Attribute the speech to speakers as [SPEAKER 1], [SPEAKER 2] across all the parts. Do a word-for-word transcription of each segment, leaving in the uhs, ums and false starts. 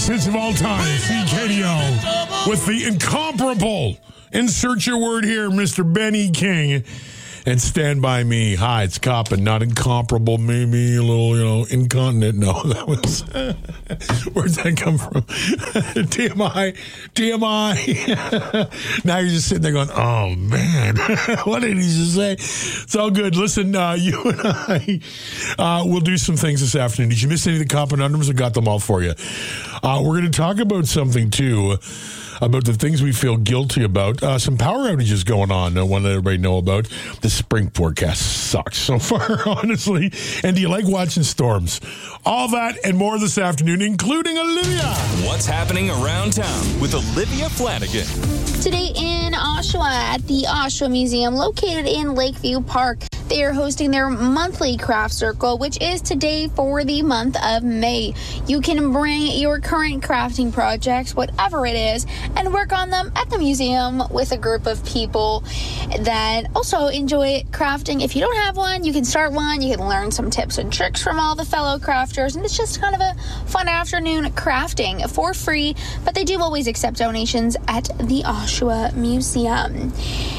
[SPEAKER 1] greatest hits of all time, C K D O, with the incomparable, insert your word here, Mister Benny King. And Stand By Me. Hi, it's Coppin, not incomparable, maybe a little, you know, incontinent. No, that was, where'd that come from? T M I, T M I. Now you're just sitting there going, oh, man, what did he just say? It's all good. Listen, uh, you and I uh, will do some things this afternoon. Did you miss any of the Coppin Conundrums? I got them all for you. Uh, we're going to talk about something, too, about the things we feel guilty about. Uh, some power outages going on, uh, one that everybody know about. The spring forecast sucks so far, honestly. And do you like watching storms? All that and more this afternoon, including Olivia.
[SPEAKER 2] What's happening around town with Olivia Flanagan.
[SPEAKER 3] Today in Oshawa at the Oshawa Museum, located in Lakeview Park. They are hosting their monthly craft circle, which is today for the month of May. You can bring your current crafting projects, whatever it is, and work on them at the museum with a group of people that also enjoy crafting. If you don't have one, you can start one. You can learn some tips and tricks from all the fellow crafters, and it's just kind of a fun afternoon crafting for free, but they do always accept donations at the Oshawa Museum.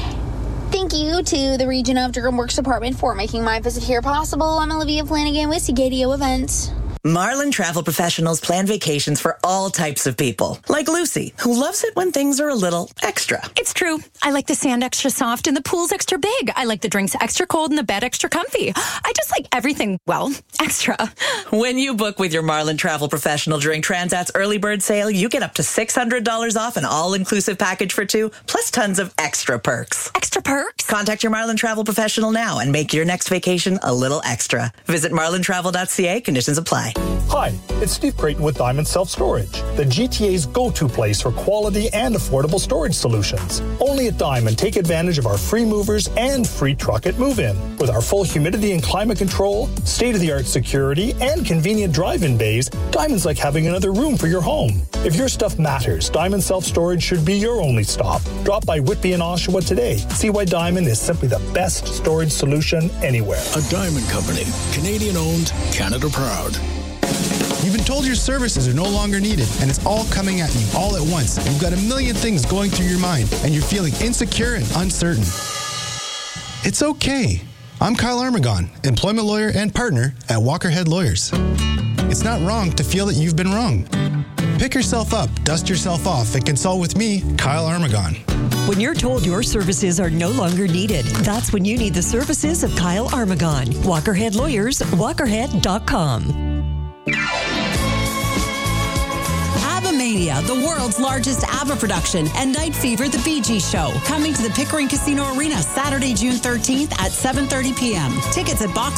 [SPEAKER 3] Thank you to the Region of Durham Works Department for making my visit here possible. I'm Olivia Flanagan with C K D O Events.
[SPEAKER 4] Marlin Travel Professionals plan vacations for all types of people, like Lucy, who loves it when things are a little extra.
[SPEAKER 5] It's true. I like the sand extra soft and the pool's extra big. I like the drinks extra cold and the bed extra comfy. I just like everything, well, extra.
[SPEAKER 4] When you book with your Marlin Travel Professional during Transat's early bird sale, you get up to six hundred dollars off an all-inclusive package for two, plus tons of extra perks.
[SPEAKER 5] Extra perks?
[SPEAKER 4] Contact your Marlin Travel Professional now and make your next vacation a little extra. Visit marlin travel dot c a. Conditions apply.
[SPEAKER 6] Hi, it's Steve Creighton with Diamond Self Storage, the G T A's go-to place for quality and affordable storage solutions. Only at Diamond, take advantage of our free movers and free truck at move-in. With our full humidity and climate control, state-of-the-art security, and convenient drive-in bays, Diamond's like having another room for your home. If your stuff matters, Diamond Self Storage should be your only stop. Drop by Whitby and Oshawa today. See why Diamond is simply the best storage solution anywhere.
[SPEAKER 7] A Diamond Company, Canadian-owned, Canada proud.
[SPEAKER 8] You've been told your services are no longer needed, and it's all coming at you all at once. You've got a million things going through your mind, and you're feeling insecure and uncertain. It's okay. I'm Kyle Armagon, employment lawyer and partner at Walkerhead Lawyers. It's not wrong to feel that you've been wrong. Pick yourself up, dust yourself off, and consult with me, Kyle Armagon.
[SPEAKER 9] When you're told your services are no longer needed, that's when you need the services of Kyle Armagon. Walkerhead Lawyers, walkerhead dot com.
[SPEAKER 10] ABBA-Mania, the world's largest ABBA production, and Night Fever, the Bee Gees show, coming to the Pickering Casino Arena Saturday, June thirteenth at seven thirty p.m. Tickets at Box